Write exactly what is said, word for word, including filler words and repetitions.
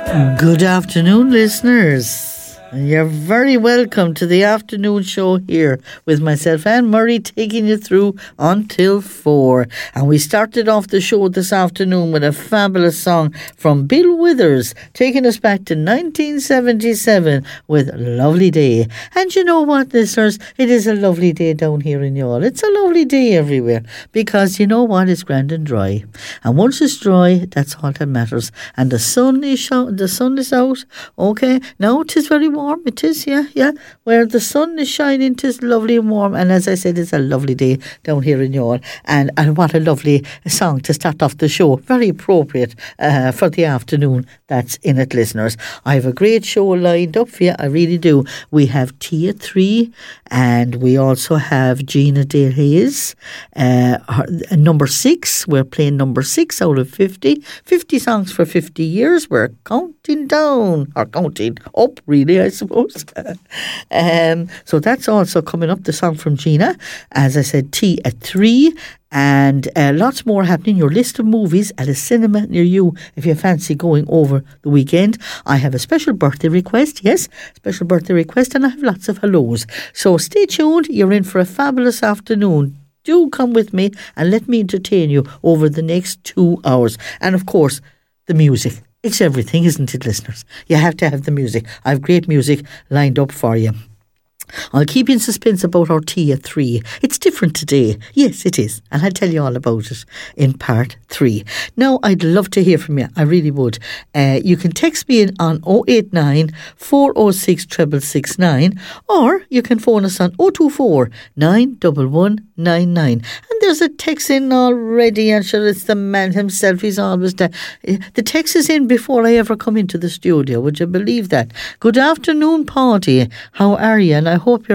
Good afternoon, listeners. You're very welcome to the afternoon show here with myself, Anne Murray, taking you through until four. And we started off the show this afternoon with a fabulous song from Bill Withers, taking us back to nineteen seventy-seven with Lovely Day. And you know what, listeners? It is a lovely day down here in Youghal. It's a lovely day everywhere because you know what? It's grand and dry. And once it's dry, that's all that matters. And the sun is out. The sun is out. Okay, now it is very warm. It is, yeah, yeah. Where the sun is shining, it is lovely and warm. And as I said, it's a lovely day down here in Youghal. And, and what a lovely song to start off the show. Very appropriate uh, for the afternoon that's in it, listeners. I have a great show lined up for you. I really do. We have tea at three, and we also have Gina Dale Hayes, uh, her, number six. We're playing number six out of fifty. fifty songs for fifty years. We're counting down, or counting up, really, I suppose. um, so that's also coming up, the song from Gina. As I said, tea at three. And uh, lots more happening. Your list of movies at a cinema near you if you fancy going over the weekend. I have a special birthday request. Yes, special birthday request. And I have lots of hellos. So stay tuned. You're in for a fabulous afternoon. Do come with me and let me entertain you over the next two hours. And of course, the music. It's everything, isn't it, listeners? You have to have the music. I have great music lined up for you. I'll keep you in suspense about our tea at three. It's different today. Yes, it is. And I'll tell you all about it in part three. Now, I'd love to hear from you. I really would. Uh, you can text me in on oh eight nine, four oh six, six six six nine, or you can phone us on oh two four, nine one one nine nine. And there's a text in already, and sure, it's the man himself. He's always there. The text is in before I ever come into the studio. Would you believe that? Good afternoon, Paddy. How are you? And I hope you're